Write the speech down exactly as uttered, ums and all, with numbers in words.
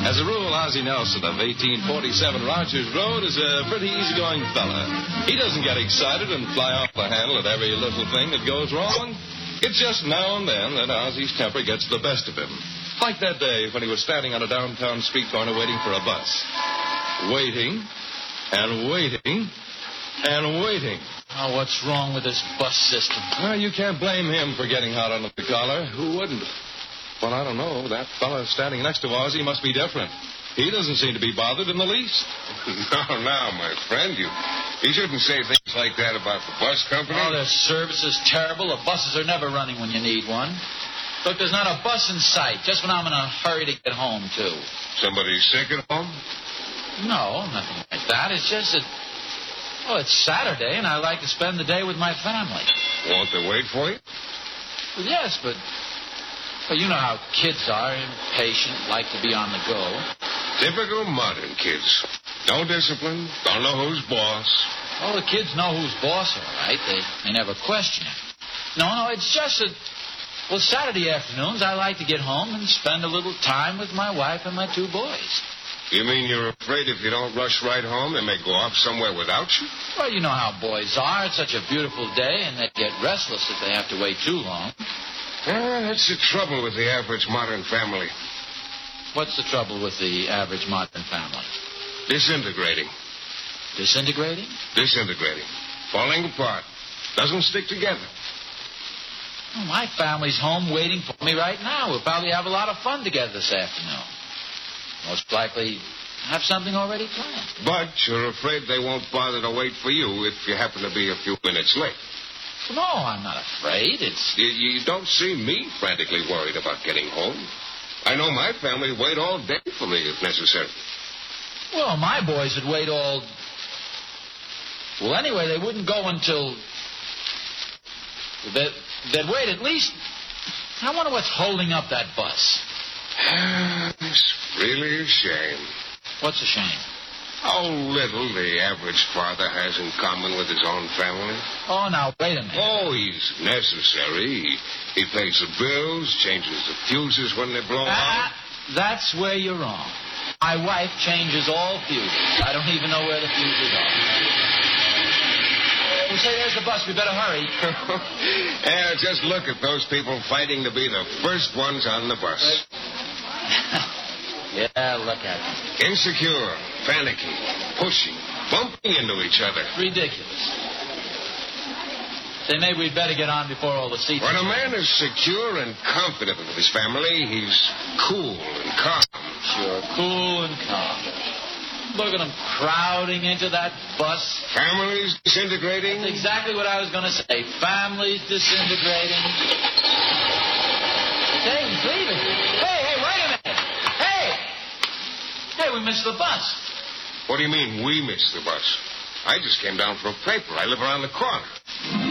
As a rule, Ozzie Nelson of eighteen forty-seven Rogers Road is a pretty easygoing fella. He doesn't get excited and fly off the handle at every little thing that goes wrong. It's just now and then that Ozzie's temper gets the best of him. Like that day when he was standing on a downtown street corner waiting for a bus. Waiting, and waiting, and waiting. Oh, what's wrong with this bus system? Well, you can't blame him for getting hot under the collar. Who wouldn't? Well, I don't know. That fella standing next to Ozzie must be different. He doesn't seem to be bothered in the least. No, now, my friend, you you shouldn't say things like that about the bus company. Oh, their service is terrible. The buses are never running when you need one. Look, there's not a bus in sight, just when I'm in a hurry to get home, too. Somebody sick at home? No, nothing like that. It's just that, well, it's Saturday, and I like to spend the day with my family. Won't they wait for you? Well, yes, but... Well, you know how kids are, impatient, like to be on the go. Typical modern kids. No discipline, don't know who's boss. Oh, the kids know who's boss, all right. They, they never question it. No, no, it's just that, well, Saturday afternoons, I like to get home and spend a little time with my wife and my two boys. You mean you're afraid if you don't rush right home, they may go off somewhere without you? Well, you know how boys are. It's such a beautiful day, and they get restless if they have to wait too long. Well, that's the trouble with the average modern family. What's the trouble with the average modern family? Disintegrating. Disintegrating? Disintegrating. Falling apart. Doesn't stick together. Well, my family's home waiting for me right now. We'll probably have a lot of fun together this afternoon. Most likely have something already planned. But you're afraid they won't bother to wait for you if you happen to be a few minutes late. No, I'm not afraid. It's... You, you don't see me frantically worried about getting home. I know my family wait all day for me if necessary. Well, my boys would wait all... Well, anyway, they wouldn't go until... They'd, they'd wait at least... I wonder what's holding up that bus. It's really a shame. What's a shame? How little the average father has in common with his own family. Oh, now, wait a minute. Oh, he's necessary. He, he pays the bills, changes the fuses when they blow Ah, out. that's where you're wrong. My wife changes all fuses. I don't even know where the fuses are. Well, say, there's the bus. We better hurry. Yeah, just look at those people fighting to be the first ones on the bus. Yeah, look at them. Insecure, panicky, pushing, bumping into each other. Ridiculous. Say, maybe we'd better get on before all the seats... When a man is secure and confident of his family, he's cool and calm. Sure, cool and calm. Look at them crowding into that bus. Families disintegrating. That's exactly what I was going to say. Families disintegrating. Say, he's leaving. Hey, hey, wait a minute. Hey! Hey, we missed the bus. What do you mean, we missed the bus? I just came down for a paper. I live around the corner.